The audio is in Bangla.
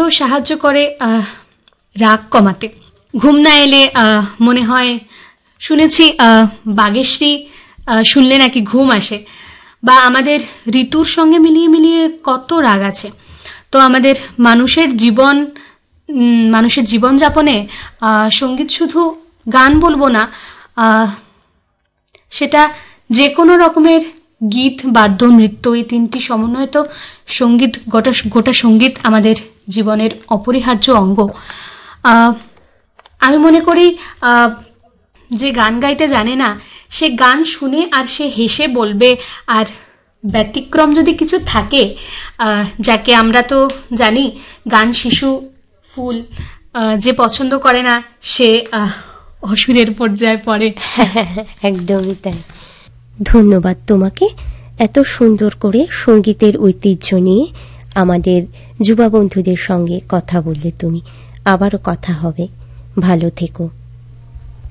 সাহায্য করে রাগ কমাতে। ঘুম না এলে মনে হয়, শুনেছি বাগেশ্রী শুনলে নাকি ঘুম আসে, বা আমাদের ঋতুর সঙ্গে মিলিয়ে মিলিয়ে কত রাগ আছে। তো আমাদের মানুষের জীবনযাপনে সঙ্গীত শুধু গান বলবো না, সেটা যে কোনো রকমের গীত, বাদ্য, নৃত্য, এই তিনটি সমন্বয় তো সঙ্গীত, গোটা সঙ্গীত আমাদের জীবনের অপরিহার্য অঙ্গ। আমি মনে করি যে গান গাইতে জানে না, সে গান শুনে আর সে হেসে বলবে। আর ব্যতিক্রম যদি কিছু থাকে, যাকে আমরা তো জানি গান শিশু ফুল, যে পছন্দ করে না সে অসুরের পর্যায়ে পড়ে। একদমই তাই। ধন্যবাদ তোমাকে, এত সুন্দর করে সঙ্গীতের ঐতিহ্য নিয়ে আমাদের যুবা বন্ধুদের সঙ্গে কথা বললে তুমি। আবারও কথা হবে, ভালো থেকো।